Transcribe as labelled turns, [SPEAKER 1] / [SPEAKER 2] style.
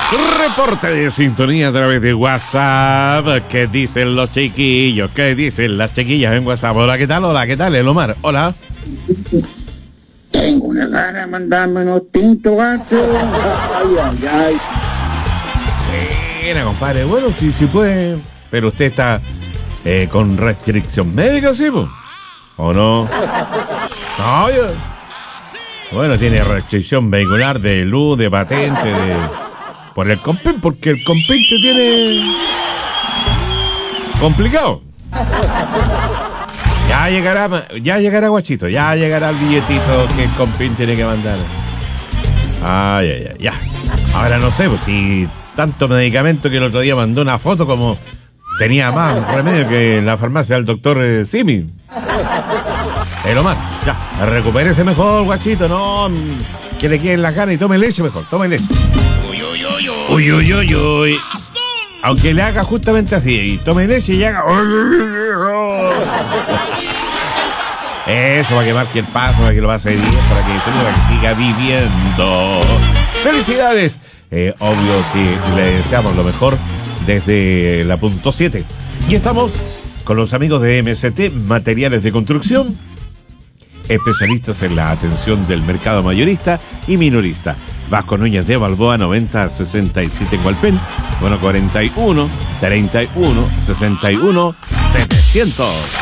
[SPEAKER 1] Reporte de sintonía a través de WhatsApp. ¿Qué dicen los chiquillos? ¿Qué dicen las chiquillas en WhatsApp? Hola, ¿qué tal? Hola, ¿qué tal? El Omar, hola.
[SPEAKER 2] Tengo una gana de mandarme unos tintos, gacho. Ay.
[SPEAKER 1] Mira, compadre, bueno, sí puede. Pero usted está con restricción médica, ¿sí, po? ¿O no? No, yo... Bueno, tiene restricción vehicular de luz, de patente, por el compén, porque el compén te tiene complicado. Ya llegará, guachito, ya llegará el billetito que el compén tiene que mandar. Ya. Ahora no sé, pues si tanto medicamento que el otro día mandó una foto como tenía más remedio que en la farmacia del doctor Simi. El Omar, ya, recupérese mejor, guachito, no, que le queden las ganas y tome leche mejor, tome leche. Uy. Aunque le haga justamente así, y tome leche y haga... Eso, para que marque el paso, para que lo pase bien, para que siga viviendo. ¡Felicidades! Obvio que le deseamos lo mejor desde la punto 7. Y estamos con los amigos de MST, Materiales de Construcción, especialistas en la atención del mercado mayorista y minorista. Vasco Núñez de Balboa, 9067 en Hualpén, bueno, 41 31 61 700.